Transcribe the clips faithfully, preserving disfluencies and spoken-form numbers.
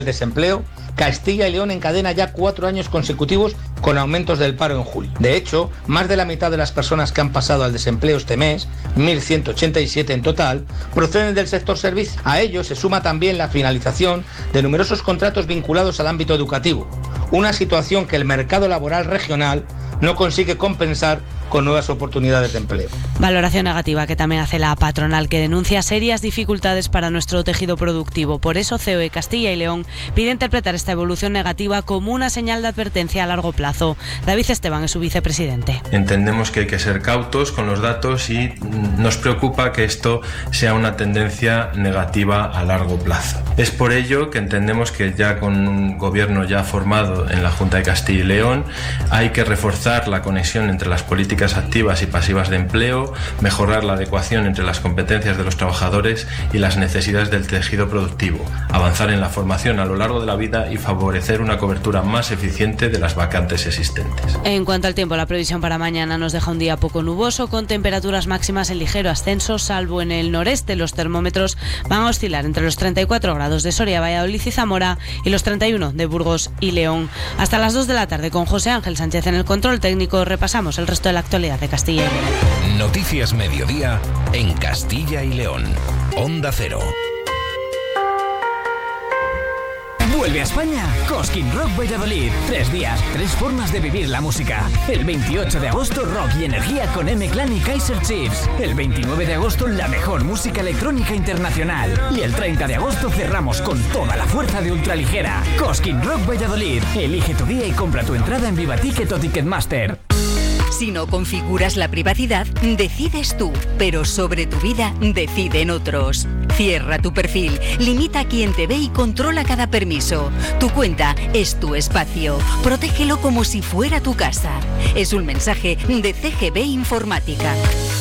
desempleo, Castilla y León encadena ya cuatro años consecutivos con aumentos del paro en julio. De hecho, más de la mitad de las personas que han pasado al desempleo este mes, mil ciento ochenta y siete en total, proceden del sector servicios. A ello se suma también la finalización de numerosos contratos vinculados al ámbito educativo, una situación que el mercado laboral regional no consigue compensar con nuevas oportunidades de empleo. Valoración negativa que también hace la patronal, que denuncia serias dificultades para nuestro tejido productivo. Por eso C O E Castilla y León pide interpretar esta evolución negativa como una señal de advertencia a largo plazo. David Esteban es su vicepresidente. Entendemos que hay que ser cautos con los datos y nos preocupa que esto sea una tendencia negativa a largo plazo. Es por ello que entendemos que ya con un gobierno ya formado en la Junta de Castilla y León hay que reforzar la conexión entre las políticas activas y pasivas de empleo, mejorar la adecuación entre las competencias de los trabajadores y las necesidades del tejido productivo, avanzar en la formación a lo largo de la vida y favorecer una cobertura más eficiente de las vacantes existentes. En cuanto al tiempo, la previsión para mañana nos deja un día poco nuboso, con temperaturas máximas en ligero ascenso, salvo en el noreste. Los termómetros van a oscilar entre los treinta y cuatro grados de Soria, Valladolid y Zamora y los treinta y uno de Burgos y León. Hasta las dos de la tarde, con José Ángel Sánchez en el control técnico, repasamos el resto de la actualidad de Castilla y León. Noticias Mediodía en Castilla y León. Onda Cero. Vuelve a España Cosquín Rock Valladolid. Tres días, tres formas de vivir la música. El veintiocho de agosto, rock y energía con M-Clan y Kaiser Chiefs. El veintinueve de agosto, la mejor música electrónica internacional. Y el treinta de agosto cerramos con toda la fuerza de ultraligera. Cosquín Rock Valladolid. Elige tu día y compra tu entrada en Vivaticket o Ticketmaster. Si no configuras la privacidad, decides tú, pero sobre tu vida deciden otros. Cierra tu perfil, limita a quien te ve y controla cada permiso. Tu cuenta es tu espacio. Protégelo como si fuera tu casa. Es un mensaje de C G B Informática.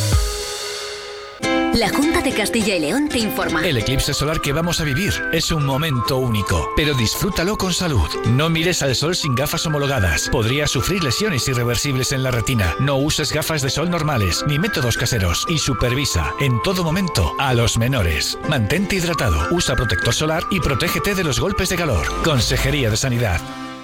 La Junta de Castilla y León te informa. El eclipse solar que vamos a vivir es un momento único, pero disfrútalo con salud. No mires al sol sin gafas homologadas. Podrías sufrir lesiones irreversibles en la retina. No uses gafas de sol normales ni métodos caseros. Y supervisa en todo momento a los menores. Mantente hidratado, usa protector solar y protégete de los golpes de calor. Consejería de Sanidad.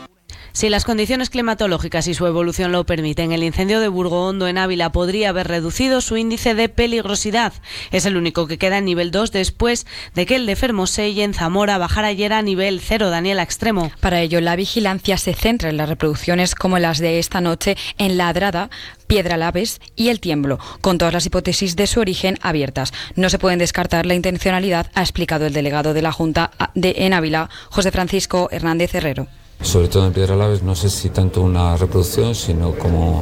Si las condiciones climatológicas y su evolución lo permiten, el incendio de Burgohondo en Ávila podría haber reducido su índice de peligrosidad. Es el único que queda en nivel dos después de que el de Fermosell en Zamora bajara ayer a nivel cero. Daniela Extremo. Para ello, la vigilancia se centra en las reproducciones como las de esta noche en La Adrada, Piedralaves y El Tiemblo, con todas las hipótesis de su origen abiertas. No se pueden descartar la intencionalidad, ha explicado el delegado de la Junta de en Ávila, José Francisco Hernández Herrero. Sobre todo en Piedralaves, no sé si tanto una reproducción, sino como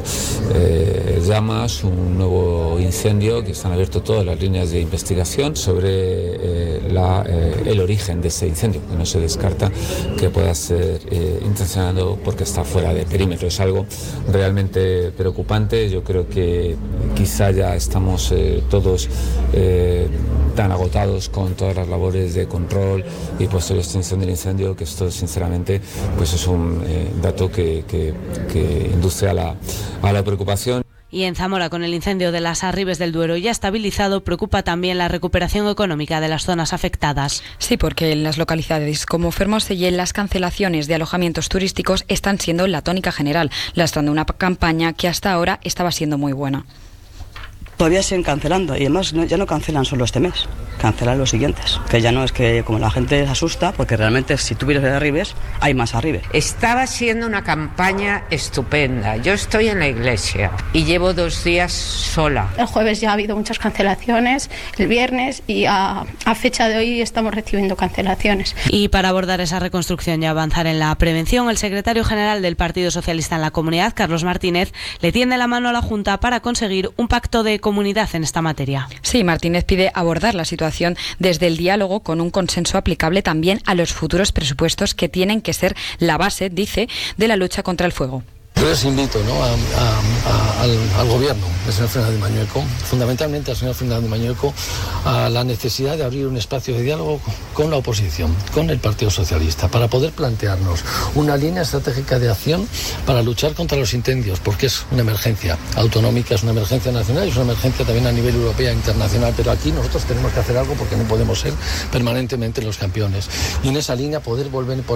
eh, llamas, un nuevo incendio, que están abiertas todas las líneas de investigación sobre eh, la, eh, el origen de ese incendio, que no se descarta que pueda ser eh, intencionado porque está fuera de perímetro. Es algo realmente preocupante. Yo creo que quizá ya estamos eh, todos eh, tan agotados con todas las labores de control y posterior extinción del incendio, que esto sinceramente pues es un eh, dato que, que, que induce a la, a la preocupación. Y en Zamora, con el incendio de las Arribes del Duero ya estabilizado, preocupa también la recuperación económica de las zonas afectadas. Sí, porque en las localidades como Fermosell las cancelaciones de alojamientos turísticos están siendo la tónica general, lastrando una campaña que hasta ahora estaba siendo muy buena. Todavía siguen cancelando y además no, ya no cancelan solo este mes, cancelan los siguientes, que ya no es que como la gente se asusta, porque realmente si tú vienes de Arribes, hay más Arribes. Estaba siendo una campaña estupenda. Yo estoy en la iglesia y llevo dos días sola. El jueves ya ha habido muchas cancelaciones, el viernes, y a, a fecha de hoy estamos recibiendo cancelaciones. Y para abordar esa reconstrucción y avanzar en la prevención, el secretario general del Partido Socialista en la comunidad, Carlos Martínez, le tiende la mano a la Junta para conseguir un pacto de comunidad en esta materia. Sí, Martínez pide abordar la situación desde el diálogo con un consenso aplicable también a los futuros presupuestos que tienen que ser la base, dice, de la lucha contra el fuego. Yo les invito, ¿no?, a, a, a, al, al gobierno del señor Fernández Mañueco, fundamentalmente al señor Fernández Mañueco, a la necesidad de abrir un espacio de diálogo con la oposición, con el Partido Socialista, para poder plantearnos una línea estratégica de acción para luchar contra los incendios, porque es una emergencia autonómica, es una emergencia nacional y es una emergencia también a nivel europeo e internacional, pero aquí nosotros tenemos que hacer algo porque no podemos ser permanentemente los campeones. Y en esa línea poder volver